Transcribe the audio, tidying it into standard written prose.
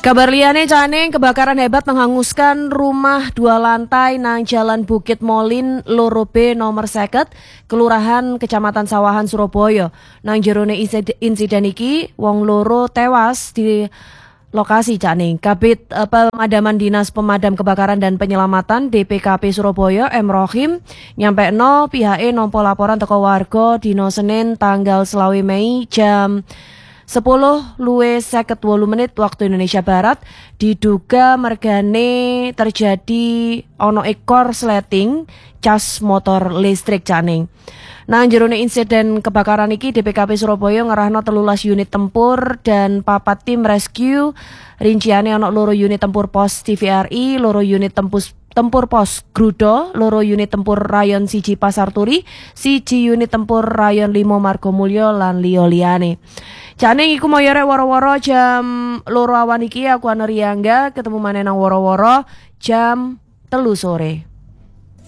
Kabar liyane Caning, kebakaran hebat menghanguskan rumah 2 lantai nang Jalan Bukit Molin Loro B nomor 50, Kelurahan Kecamatan Sawahan Surabaya. Nang jerone insiden iki wong loro tewas di lokasi Caning. Kabid Pemadaman Dinas Pemadam Kebakaran dan Penyelamatan DPKP Surabaya M Rohim nyampekno pihake nampa laporan teko warga dina Senin tanggal 20 Mei jam 10:58 waktu Indonesia Barat diduga mergane terjadi ono ekor sleting cas motor listrik Caning. Nang jerone insiden kebakaran iki DPKP Surabaya ngerahno 13 unit tempur dan 4 tim rescue. Rinciane ono 2 unit tempur pos TVRI, 2 unit tempur pos Grudo, 2 unit tempur rayon 1 Pasar Turi, 1 unit tempur rayon 5 Margomulyo lan liyane. Caning iku moyore woro-woro jam 2 awan iki aku Ana Riyangga ketemu maneh nang woro-woro jam 3 sore.